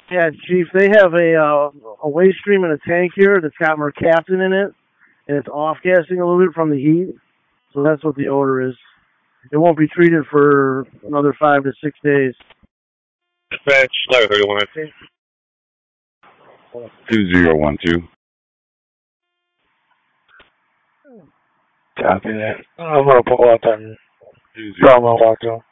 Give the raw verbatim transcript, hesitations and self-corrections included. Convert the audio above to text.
Yeah, Chief, they have a uh, a waste stream in a tank here that's got mercaptan in it, and it's off-gassing a little bit from the heat. So that's what the odor is. It won't be treated for another five to six days. Dispatch, Slayer thirty-one. two zero one two. Copy that. I'm going to pull up and two Bravo Waco.